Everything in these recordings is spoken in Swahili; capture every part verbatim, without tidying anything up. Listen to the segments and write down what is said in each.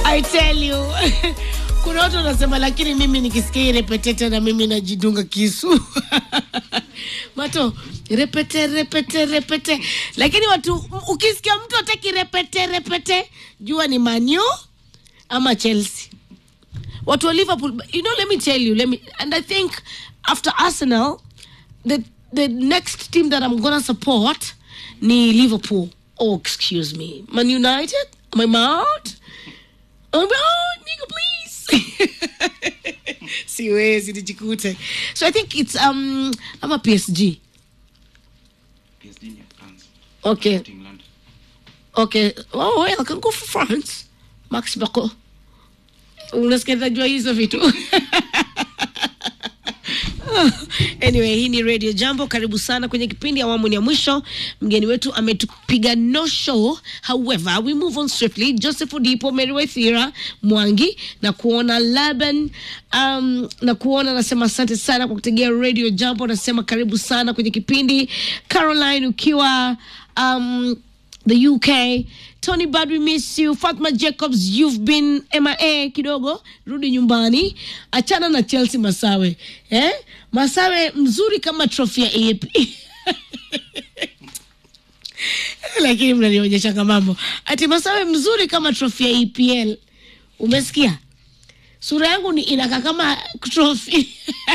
I tell you. Kuna watu wanasema lakini mimi nikisikia repetete na mimi najidunga kisu. Mato, repete repete repete. Lakini watu ukisikia mtu ataki repete repete, jua ni Man U ama Chelsea. Watu wa Liverpool, you know, let me tell you, let me and I think after Arsenal, the the next team that I'm gonna support ni Liverpool. Oh, excuse me. Man United? Am I mad? Oh, no, nigga, please. Siwezi nijikute. So I think it's um I'm a P S G. P S G in France. Okay. England. Okay. Oh, well, I can go for France. Max Bako. Unasikia jua hizo vitu. Anyway, hii ni Radio Jambo. Karibu sana kwenye kipindi awamu ya mwisho. Mgeni wetu ametupiga no show. However, we move on swiftly. Joseph Odipo, Mary Waithira, Mwangi na kuona Laban um, na kuona nasema asante sana kwa kutegea Radio Jambo. Nasema karibu sana kwenye kipindi. Caroline ukiwa um, the U K. Tony Bad, we miss you. Fatma Jacobs, you've been M I A kidogo. Rudi nyumbani. Achana na Chelsea Masawe. Eh? Masawe mzuri kama trophy ya A P. Lakini mnanionyesha kama mambo. Ati Masawe mzuri kama trophy ya E P L. Umesikia? Sura yangu ni inaka kama trophy.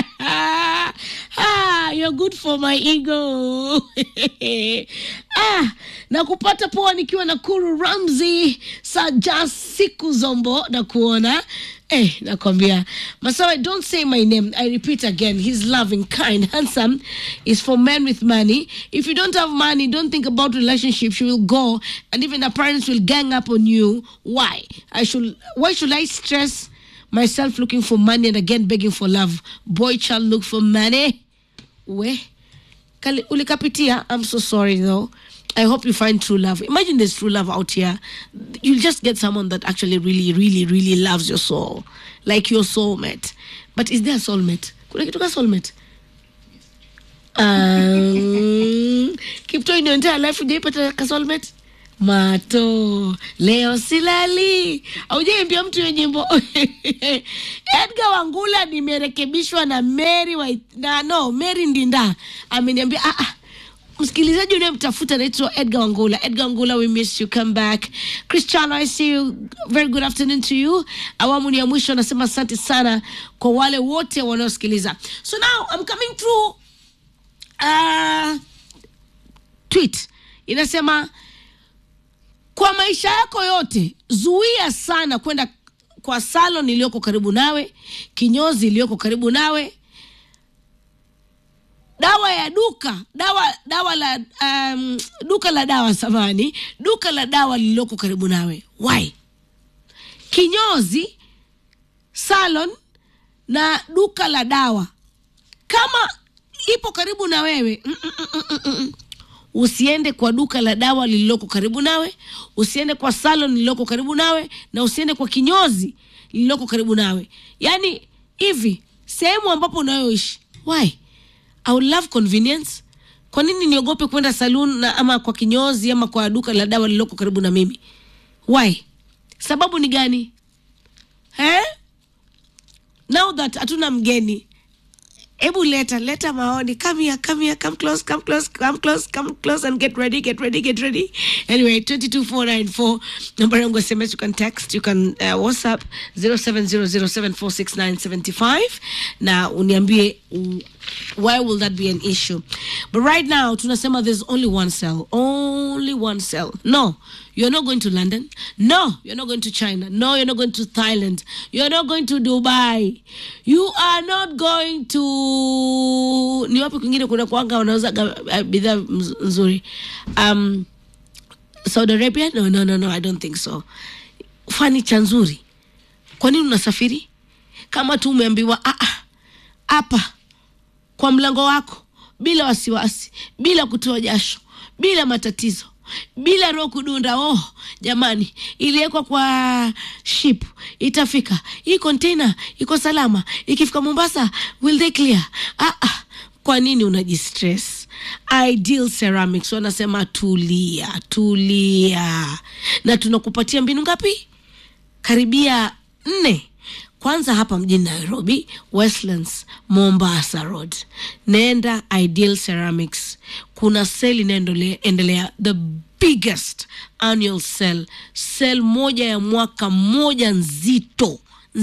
Ah, you're good for my ego. Ah, na kupata poa nikiwa na Kuru Ramsey Saja siku zombo na kuona eh nakwambia Masawe, don't say my name. I repeat again, he's loving, kind, handsome, is for men with money. If you don't have money, don't think about relationships. You will go and even the parents will gang up on you. Why? I should why should I stress myself looking for money and again begging for love? Boy child look for money. We Kali ulikapitia. I'm so sorry though. I hope you find true love. Imagine there's true love out here. You'll just get someone that actually really, really, really loves your soul. Like your soulmate. But is there a soulmate? Kuna kitu ka soulmate? Um, keep doing your entire life ujaipata ka soulmate? Mato, leo silali. Aujaimbia mtu hiyo nyimbo. Edgar Wangula nimerekebishwa na Mary wa, na no, Mary Ndinda. Ameniambia ah ah. Msikilizaji unayemtafuta anaitwa Edgar Wangula. Edgar Wangula, we miss you, come back. Cristiano, I see you. Very good afternoon to you. Awamu ni ya mwisho nasema asante sana kwa wale wote wanaosikiliza. So now I'm coming through uh, tweet. Inasema kwa maisha yako yote zuia sana kwenda kwa salon iliyoko karibu nawe, kinyozi iliyoko karibu nawe, dawa ya duka, dawa dawa la um, duka la dawa samani, duka la dawa lililoko karibu nawe. Why? Kinyozi, salon na duka la dawa kama ipo karibu na wewe, mm, mm, mm, mm, mm. Usiende kwa duka la dawa lililoko karibu nawe, usiende kwa salon lililoko karibu nawe, na usiende kwa kinyozi lililoko karibu nawe. Yani hivi sehemu ambapo unayoishi. Why? I would love convenience. Kwa nini niogope kwenda salon na ama kwa kinyozi ama kwa duka la dawa lililoko karibu na mimi? Why? Sababu ni gani? Eh? Now that hatuna mgeni, ebu leta leta maoni. Come here, come here, come close, come close, come close, come close and get ready, get ready, get ready. Anyway, two two four nine four number yangu S M S, you can text, you can uh, WhatsApp zero seven zero zero seven four six nine seven five na uniambie why will that be an issue. But right now tunasema there's only one cell, only one cell. No, you're not going to London. No, you're not going to China. No, you're not going to Thailand. You're not going to Dubai. You are not going to ni wapi kwingine kuna kuanga wanauza bidhaa nzuri? Um Saudi Arabia? No, no, no, no, I don't think so. Furniture nzuri. Kwa nini unasafiri? Kama tu umeambiwa ah ah hapa kwa mlango wako, bila wasiwasi, bila kutoa jasho, bila matatizo, bila roho kudunda. Oh jamani, iliwekwa kwa ship, itafika. Hii container iko salama. Ikifika Mombasa, will they clear? Ah ah, kwa nini unajistress? Ideal Ceramics wanasema tulia, tulia. Na tunakupatia mbinu ngapi? karibia nne. Kwanza hapa mjini Nairobi, Westlands, Mombasa Road. Nenda Ideal Ceramics. Kuna sale inaendelea, the biggest annual sale. Sale moja ya mwaka mmoja nzito.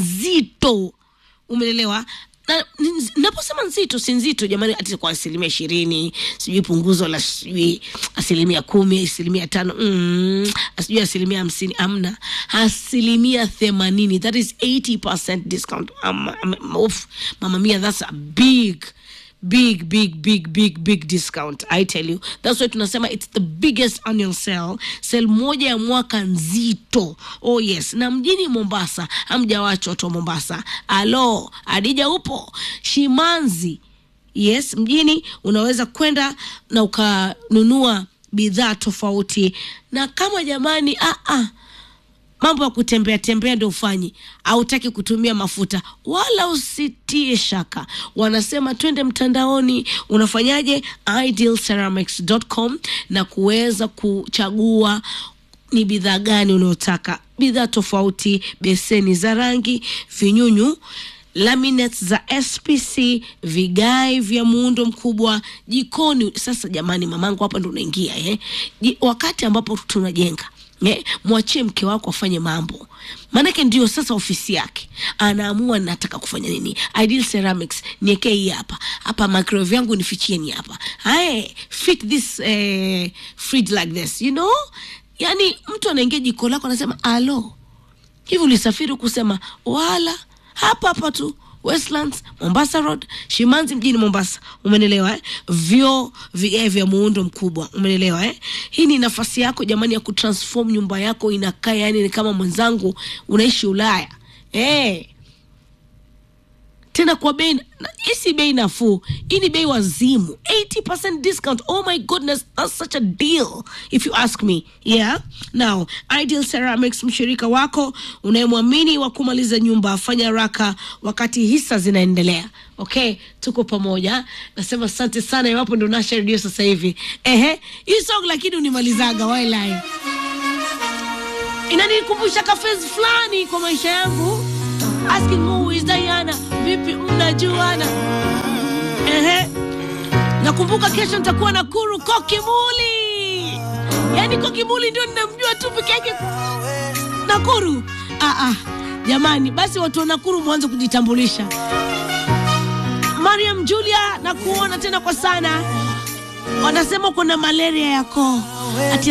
Nzito. Umeelewa? Na naposema nzito si nzito jamani, ati kwa asilimia ishirini, sijui punguzo la sijui asilimia kumi, asilimia tano, mm, sijui asilimia hamsini, amna, asilimia themanini. That is eighty percent discount. Um, um, oof, mama mia, that's a big big big big big big discount, I tell you. That's why tunasema it's the biggest annual sale. Sale moja ya mwaka nzito. Oh yes. Na mjini Mombasa, hamjawacha watu wa Mombasa. Alo, Adija upo? Shimanzi. Yes, mjini unaweza kwenda na ukanunua bidhaa tofauti. Na kama jamani, ah ah mambo ya kutembea tembea ndio ufanyi, hautaki kutumia mafuta, wala usitie shaka. Wanasema twende mtandaoni. Unafanyaje? ideal ceramics dot com na kuweza kuchagua ni bidhaa gani unayotaka. Bidhaa tofauti, beseni za rangi, vinyunyu, laminates za S P C, vigai vya muundo mkubwa, jikoni. Sasa jamani, mamangu hapa ndo unaingia eh. Wakati ambapo tunajenga, Eh, mwachie mke wako afanye mambo. Manake ndio sasa ofisi yake. Anaamua nataka kufanya nini. Ideal Ceramics, niweke hii hapa. Hapa microwave yangu nifichie ni hapa. Hai, fit this eh, fridge like this, you know? Yani mtu anaingia jiko lako anasema, "Alo. Hivi ulisafiri kusema wala hapa hapa tu Westlands, Mombasa Road, Shimanzi mjini Mombasa." Umenelewa eh? Vyo vie vya muundo mkubwa. Umenelewa eh? Hii ni nafasi yako jamani ya kutransform nyumba yako inakaa yani ni kama mwenzangu unaishi Ulaya. Eh. Tena kwa bei, isi bei nafuu. Hii ni bei wazimu. eighty percent discount. Oh my goodness, that's such a deal if you ask me. Yeah. Now, Ideal Ceramics, mshirika wako unayemwamini wa kumaliza nyumba. Fanya haraka wakati hisa zinaendelea. Okay, tuko pamoja. Nasema asante sana iwapo ndo nasha radio sasa hivi. Ehe, hii song lakini unimalizaga wallahi. Inanikumbusha kafezi fulani kwa maisha yangu. Asking who is Diana, vipi mnajuana? Ehe. Nakumbuka kesho nitakuwa Nakuru Kokimuli. Yaani Kokimuli ndio ninamjua tu peke yake. Nakuru. Ah ah. Jamani, basi watu wa Nakuru mwanzo kujitambulisha. Mariam Julia, na kuona tena kwa sana. Wanasema kuna malaria yako. Ati